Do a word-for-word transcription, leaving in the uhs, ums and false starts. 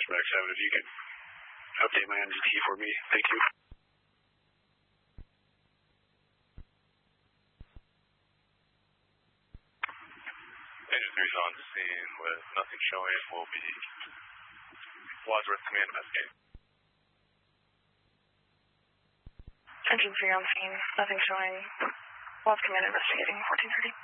Dispatch seven, if you could update my N D T for me. Thank you. Engine three's on scene with nothing showing. Will be Wadsworth Command investigating. Engine three on scene, nothing showing. Wads Command investigating, fourteen thirty.